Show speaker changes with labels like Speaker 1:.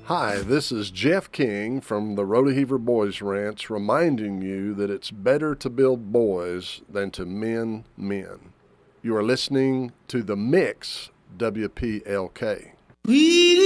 Speaker 1: Hi, this is Jeff King from the Rodeheaver Boys Ranch reminding you that it's better to build boys than to mend men. You are listening to The Mix, WPLK.
Speaker 2: We